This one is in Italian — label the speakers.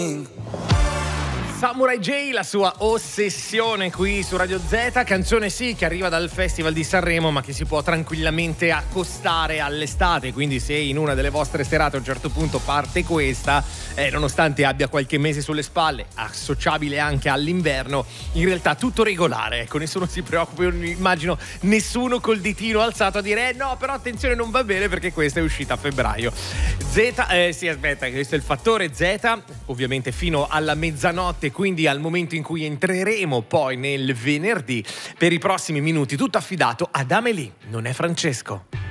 Speaker 1: Samurai J, la sua ossessione qui su Radio Z, canzone sì che arriva dal Festival di Sanremo ma che si può tranquillamente accostare all'estate, quindi se in una delle vostre serate a un certo punto parte questa, nonostante abbia qualche mese sulle spalle, associabile anche all'inverno, in realtà tutto regolare, ecco, nessuno si preoccupa, io immagino nessuno col ditino alzato a dire no però attenzione non va bene perché questa è uscita a febbraio. Questo è il fattore Z, ovviamente fino alla mezzanotte, quindi al momento in cui entreremo poi nel venerdì, per i prossimi minuti tutto affidato ad Amélie, non è Francesco.